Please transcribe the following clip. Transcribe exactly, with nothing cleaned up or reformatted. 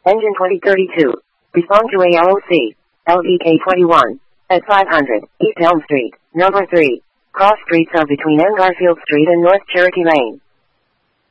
Engine twenty thirty-two. Respond to A L O C. L V K twenty-one. At five hundred, East Elm Street, number three. Cross streets are between N. Garfield Street and North Cherokee Lane.